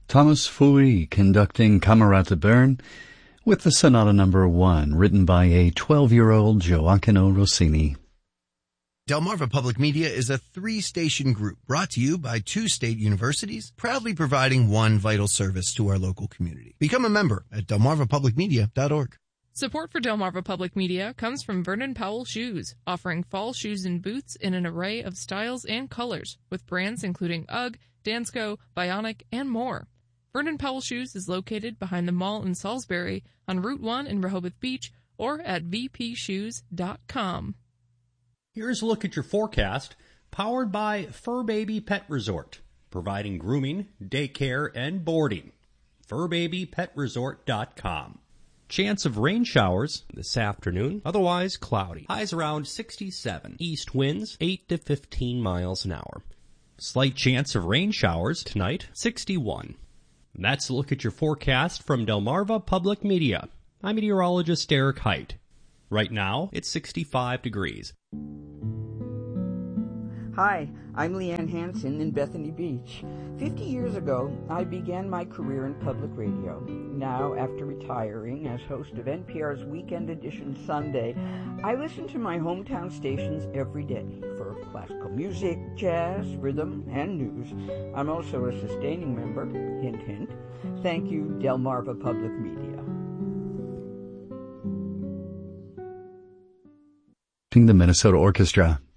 Thomas Fouilly conducting Camerata Bern with the Sonata No. 1, written by a 12-year-old Gioacchino Rossini. Delmarva Public Media is a 3-station group brought to you by 2 state universities, proudly providing one vital service to our local community. Become a member at delmarvapublicmedia.org. Support for Delmarva Public Media comes from Vernon Powell Shoes, offering fall shoes and boots in an array of styles and colors, with brands including UGG, Dansko, Bionic, and more. Vernon Powell Shoes is located behind the mall in Salisbury, on Route 1 in Rehoboth Beach, or at vpshoes.com. Here's a look at your forecast, powered by Fur Baby Pet Resort, providing grooming, daycare, and boarding. FurBabyPetResort.com. Chance of rain showers this afternoon, otherwise cloudy. Highs around 67. East winds 8 to 15 miles an hour. Slight chance of rain showers tonight, 61. And that's a look at your forecast from Delmarva Public Media. I'm meteorologist Eric Height. Right now, it's 65 degrees. Hi, I'm Leanne Hansen in Bethany Beach. 50 years ago, I began my career in public radio. Now, after retiring as host of NPR's Weekend Edition Sunday, I listen to my hometown stations every day for classical music, jazz, rhythm, and news. I'm also a sustaining member, hint, hint. Thank you, Delmarva Public Media. The Minnesota Orchestra.